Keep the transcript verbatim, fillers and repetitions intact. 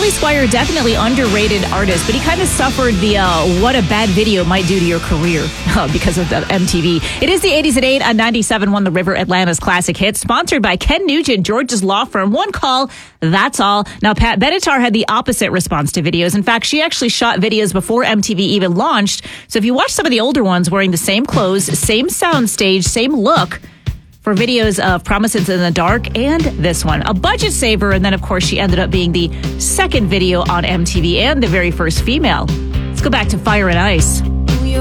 Charlie Squire, definitely underrated artist, but he kind of suffered the uh, what a bad video might do to your career uh, because of the M T V. It is the eighties at eight on ninety-seven point one The River, Atlanta's classic hits, sponsored by Ken Nugent, George's law firm. One call, that's all. Now, Pat Benatar had the opposite response to videos. In fact, she actually shot videos before M T V even launched. So if you watch some of the older ones wearing the same clothes, same sound stage, same look, for videos of Promises in the Dark and this one. A budget saver, and then, of course, she ended up being the second video on M T V and the very first female. Let's go back to Fire and Ice.